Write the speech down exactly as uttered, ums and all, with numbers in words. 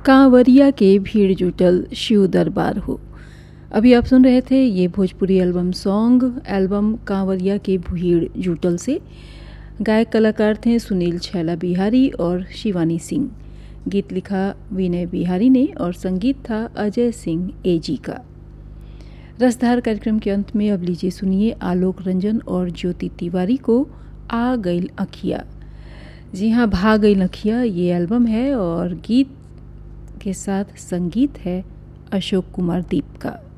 कांवरिया के भीड़ जुटल शिव दरबार हो। अभी आप सुन रहे थे ये भोजपुरी एल्बम सॉन्ग एल्बम कांवरिया के भीड़ जुटल से। गायक कलाकार थे सुनील छैला बिहारी और शिवानी सिंह। गीत लिखा विनय बिहारी ने और संगीत था अजय सिंह एजी का। रसधार कार्यक्रम के अंत में अब लीजिए सुनिए आलोक रंजन और ज्योति तिवारी को आ गईल अखिया। जी हाँ, भाग गईल अखिया ये एल्बम है और गीत के साथ संगीत है अशोक कुमार दीप का।